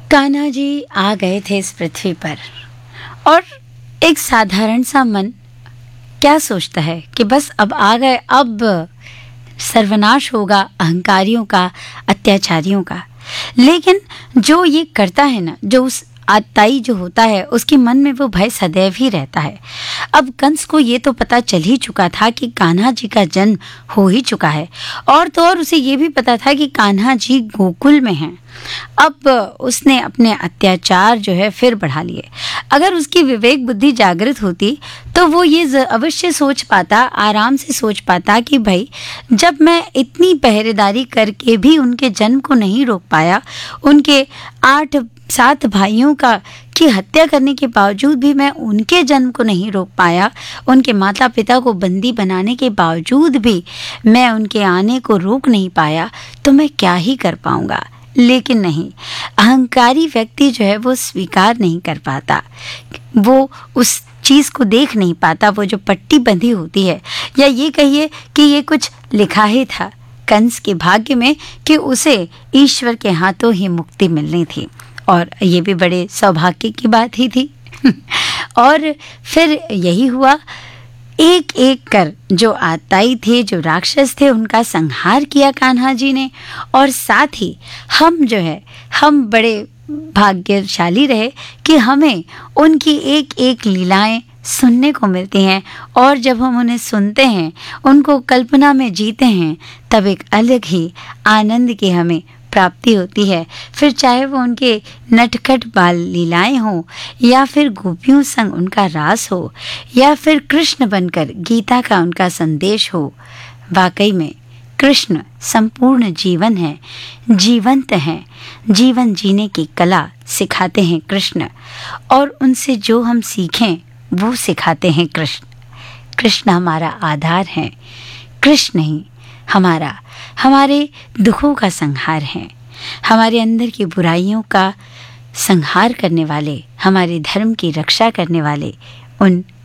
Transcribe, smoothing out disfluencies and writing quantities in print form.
कान्हा जी आ गए थे इस पृथ्वी पर और एक साधारण सा मन क्या सोचता है कि बस अब आ गए, अब सर्वनाश होगा अहंकारियों का, अत्याचारियों का। लेकिन जो ये करता है ना, जो उस आताई जो होता है, उसके मन में वो भय सदैव ही रहता है। अब कंस को ये तो पता चल ही चुका था कि कान्हा जी का जन्म हो ही चुका है, और तो और उसे ये भी पता था कि कान्हा जी गोकुल में हैं। अब उसने अपने अत्याचार जो है फिर बढ़ा लिए। अगर उसकी विवेक बुद्धि जागृत होती तो वो ये अवश्य सोच पाता, आराम से सोच पाता कि भाई, जब मैं इतनी पहरेदारी करके भी उनके जन्म को नहीं रोक पाया, उनके 8-7 भाइयों की हत्या करने के बावजूद भी मैं उनके जन्म को नहीं रोक पाया, उनके माता पिता को बंदी बनाने के बावजूद भी मैं उनके आने को रोक नहीं पाया, तो मैं क्या ही कर पाऊंगा। लेकिन नहीं, अहंकारी व्यक्ति जो है वो स्वीकार नहीं कर पाता, वो उस चीज़ को देख नहीं पाता, वो जो पट्टी बंधी होती है, या ये कहिए कि ये कुछ लिखा ही था कंस के भाग्य में कि उसे ईश्वर के हाथों ही मुक्ति मिलनी थी, और ये भी बड़े सौभाग्य की बात ही थी। और फिर यही हुआ, एक एक कर जो आताई थे, जो राक्षस थे, उनका संहार किया कान्हा जी ने। और साथ ही हम बड़े भाग्यशाली रहे कि हमें उनकी एक एक लीलाएं सुनने को मिलती हैं, और जब हम उन्हें सुनते हैं, उनको कल्पना में जीते हैं, तब एक अलग ही आनंद की हमें प्राप्ति होती है। फिर चाहे वो उनके नटखट बाल लीलाएं हो, या फिर गोपियों संग उनका रास हो, या फिर कृष्ण बनकर गीता का उनका संदेश हो। वाकई में कृष्ण संपूर्ण जीवन है, जीवंत हैं, जीवन जीने की कला सिखाते हैं कृष्ण, और उनसे जो हम सीखें वो सिखाते हैं कृष्ण। कृष्ण हमारा आधार है, कृष्ण ही हमारे दुखों का संहार हैं, हमारे अंदर की बुराइयों का संहार करने वाले, हमारे धर्म की रक्षा करने वाले, उन